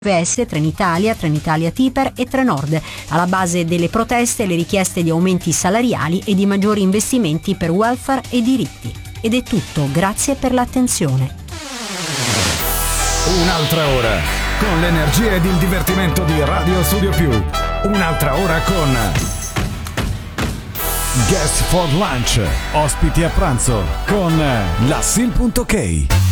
VS, Trenitalia, Trenitalia Tipper e Trenord, alla base delle proteste e le richieste di aumenti salariali e di maggiori investimenti per welfare e diritti. Ed è tutto, grazie per l'attenzione. Un'altra ora, con l'energia ed il divertimento di Radio Studio Più. Un'altra ora con Guest for Lunch, ospiti a pranzo con la Sil.k.